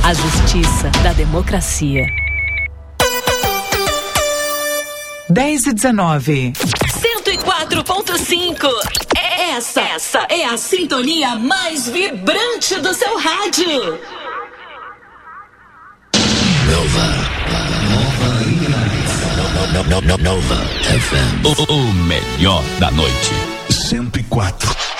A justiça da democracia. 10h19. 104.5. Essa é a sintonia mais vibrante do seu rádio. Nova FM. O melhor da noite. 104.